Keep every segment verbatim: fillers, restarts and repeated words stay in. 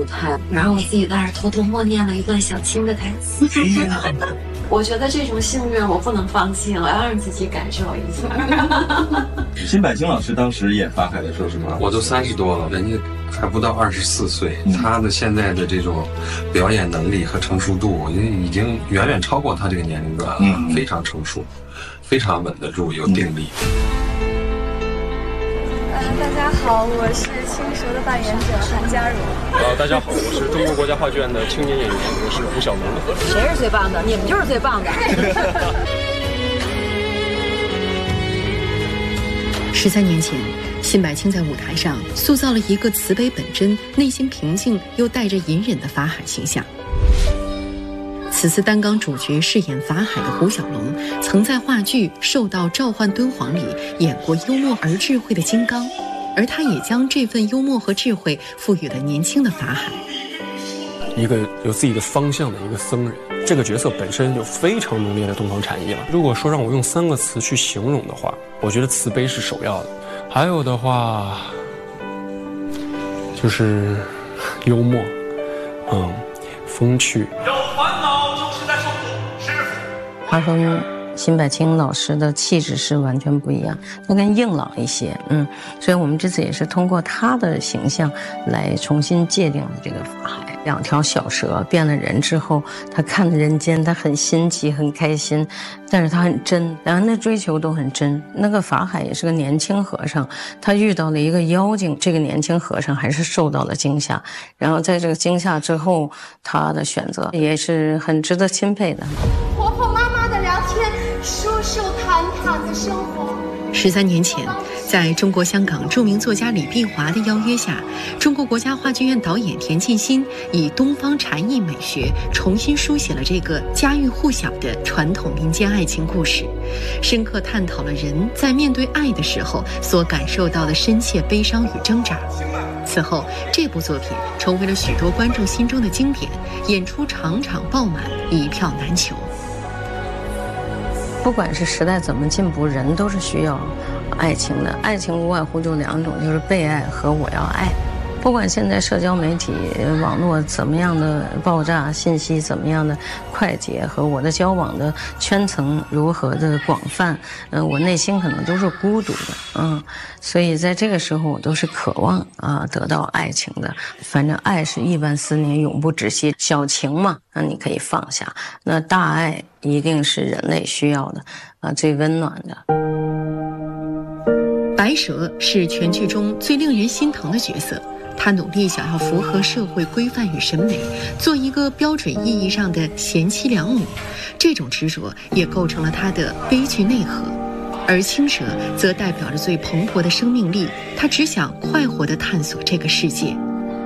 台，然后我自己在那儿偷偷默念了一段小青的台词。我觉得这种幸运我不能放弃，我要让自己感受一下。 辛柏青老师当时演法海的时候是吗？ 我都三十多了，人家还不到二十四岁，嗯、他的现在的这种表演能力和成熟度，我觉得已经远远超过他这个年龄段了，嗯、非常成熟，非常稳得住，有定力。 呃，大家好，我是青蛇的扮演者韩佳茹。 呃，大家好，我是中国国家话剧院的青年演员，我是胡小龙。 谁是最棒的？你们就是最棒的。 十三年前，辛柏青在舞台上塑造了一个慈悲本真、内心平静又带着隐忍的法海形象。此次担纲主角饰演法海的胡小龙，曾在话剧《受到召唤敦煌》里演过幽默而智慧的金刚，而他也将这份幽默和智慧赋予了年轻的法海。 一个有自己的方向的一个僧人，这个角色本身就非常浓烈的东方禅意了。如果说让我用三个词去形容的话，我觉得慈悲是首要的，还有的话就是幽默，嗯，风趣。 有烦恼就是在受苦，师傅。 他和辛柏青老师的气质是完全不一样，他更硬朗一些，嗯，所以我们这次也是通过他的形象来重新界定了这个法海。两条小蛇变了人之后，他看着人间，他很新奇，很开心，但是他很真，两人的追求都很真。那个法海也是个年轻和尚，他遇到了一个妖精，这个年轻和尚还是受到了惊吓，然后在这个惊吓之后，他的选择也是很值得钦佩的。 婆婆妈妈的聊天，舒舒坦坦的生活。 十三年前，在中国香港著名作家李碧华的邀约下，中国国家话剧院导演田沁鑫以东方禅意美学重新书写了这个家喻户晓的传统民间爱情故事，深刻探讨了人在面对爱的时候所感受到的深切悲伤与挣扎。此后，这部作品成为了许多观众心中的经典，演出场场爆满，一票难求。 不管是时代怎么进步，人都是需要爱情的。爱情无外乎就两种，就是被爱和我要爱。不管现在社交媒体网络怎么样的爆炸，信息怎么样的快捷，和我的交往的圈层如何的广泛，嗯，我内心可能都是孤独的，嗯，所以在这个时候我都是渴望啊得到爱情的。反正爱是亿万思念，永不止息。小情嘛，那你可以放下；那大爱一定是人类需要的，啊，最温暖的。 白蛇是全剧中最令人心疼的角色。他努力想要符合社会规范与审美，做一个标准意义上的贤妻良母，这种执着也构成了他的悲剧内核。而青蛇则代表着最蓬勃的生命力，他只想快活地探索这个世界。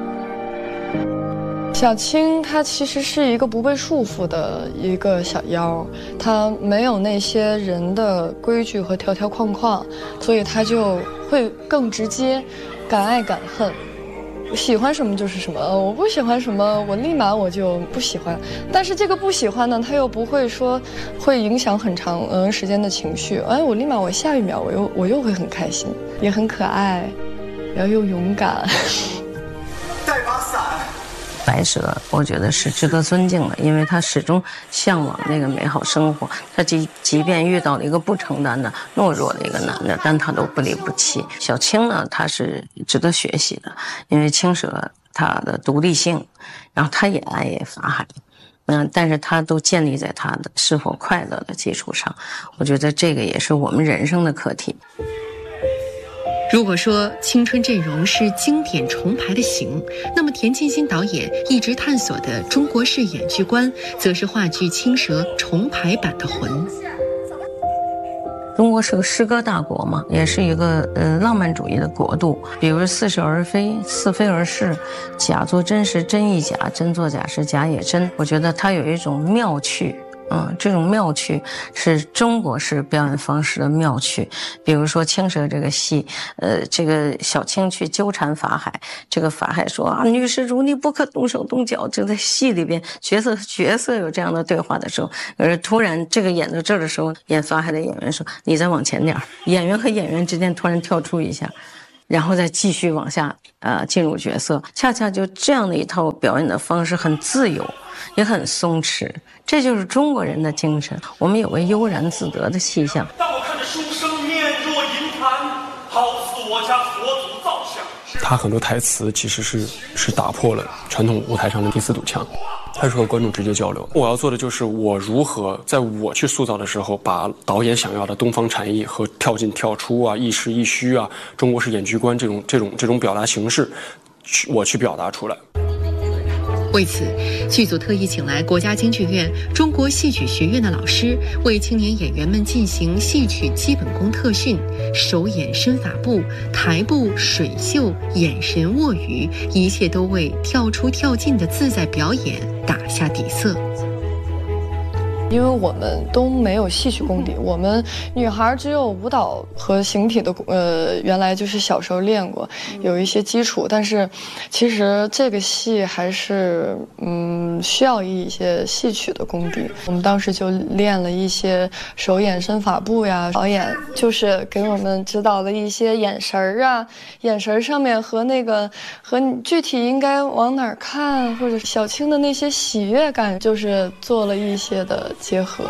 小青她其实是一个不被束缚的一个小妖，她没有那些人的规矩和条条框框，所以她就会更直接，敢爱敢恨。喜欢什么就是什么，我不喜欢什么，我立马我就不喜欢。但是这个不喜欢呢，它又不会说会影响很长嗯时间的情绪。哎，我立马我下一秒我又我又会很开心，也很可爱，然后又勇敢。 带把伞。 白蛇，我觉得是值得尊敬的，因为他始终向往那个美好生活。他即即便遇到了一个不承担的、懦弱的一个男的，但他都不离不弃。小青呢，他是值得学习的，因为青蛇他的独立性，然后他也爱法海，嗯，但是他都建立在他的是否快乐的基础上。我觉得这个也是我们人生的课题。 如果说青春阵容是经典重排的形，那么田沁鑫导演一直探索的中国式演剧观，则是话剧《青蛇》重排版的魂。 中国是个诗歌大国嘛，也是一个呃浪漫主义的国度。比如似是而非，似非而是，假作真时真亦假，真作假时假也真。我觉得它有一种妙趣。嗯，这种妙趣是中国式表演方式的妙趣。比如说青蛇这个戏，呃，这个小青去纠缠法海，这个法海说啊，女施主你不可动手动脚。就在戏里边，角色和角色有这样的对话的时候，而突然这个演到这儿的时候，演法海的演员说你再往前点，演员和演员之间突然跳出一下。 然后再继续往下呃进入角色。恰恰就这样的一套表演的方式很自由，也很松弛，这就是中国人的精神。我们有个悠然自得的气象。 当我看着书生面若银盘，好似我家佛祖造像。 他很多台词其实是是打破了传统舞台上的第四堵墙，他是和观众直接交流。我要做的就是我如何在我去塑造的时候，把导演想要的东方禅意和跳进跳出啊、亦实亦虚啊、中国式演剧观这种这种这种表达形式，我去表达出来。 为此，剧组特意请来国家京剧院中国戏曲学院的老师，为青年演员们进行戏曲基本功特训，手眼身法步、台步、水袖、眼神握语，一切都为跳出跳进的自在表演打下底色。 因为我们都没有戏曲功底，我们女孩只有舞蹈和形体的，呃，原来就是小时候练过，有一些基础，但是其实这个戏还是嗯需要一些戏曲的功底。我们当时就练了一些手眼身法步呀，导演就是给我们指导了一些眼神儿啊，眼神上面和那个和你具体应该往哪儿看，或者小青的那些喜悦感，就是做了一些的结合。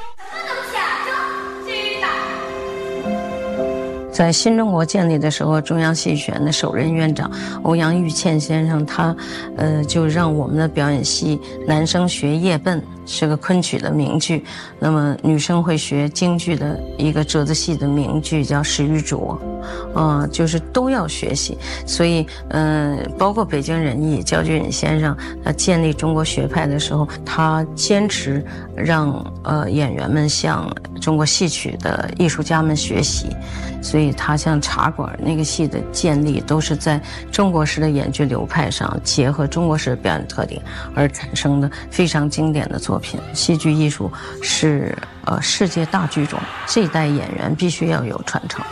在新中国建立的时候，中央戏剧学院的首任院长欧阳玉倩先生，他呃就让我们的表演系男生学叶贲，是个昆曲的名剧，那么女生会学京剧的一个折子戏的名剧叫《石玉镯》，啊、呃，就是都要学习。所以，嗯、呃，包括北京人艺焦俊颖先生，他建立中国学派的时候，他坚持让呃演员们向中国戏曲的艺术家们学习。所以他像茶馆那个戏的建立，都是在中国式的演剧流派上结合中国式的表演特点而产生的非常经典的作品。戏剧艺术是呃世界大剧种，这一代演员必须要有传承。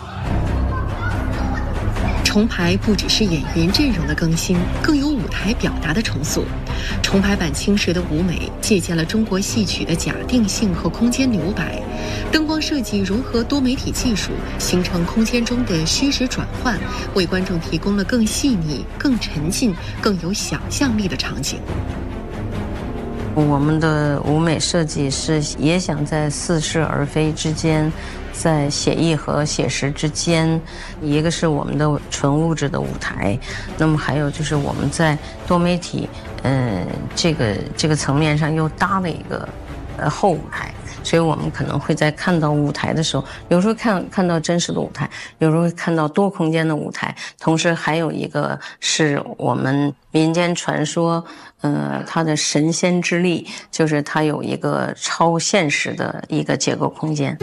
重排不只是演员阵容的更新，更有舞台表达的重塑。重排版《青蛇》的舞美借鉴了中国戏曲的假定性和空间留白，灯光设计融合多媒体技术，形成空间中的虚实转换，为观众提供了更细腻、更沉浸、更有想象力的场景。 我们的舞美设计是也想在似是而非之间，在写意和写实之间，一个是我们的纯物质的舞台，那么还有就是我们在多媒体，呃，这个这个层面上又搭了一个呃后舞台。所以我们可能会在看到舞台的时候，有时候看看到真实的舞台，有时候会看到多空间的舞台，同时还有一个是我们民间传说，呃，它的神仙之力，就是它有一个超现实的一个结构空间。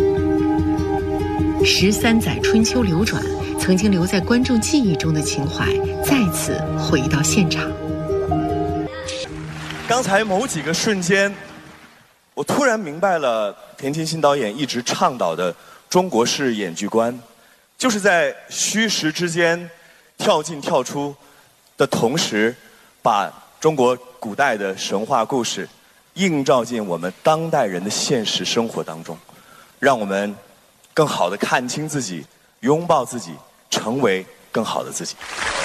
十三载春秋流转，曾经留在观众记忆中的情怀再次回到现场。 刚才某几个瞬间，我突然明白了田沁鑫导演一直倡导的中国式演剧观，就是在虚实之间跳进跳出的同时，把中国古代的神话故事映照进我们当代人的现实生活当中，让我们更好地看清自己，拥抱自己，成为更好的自己。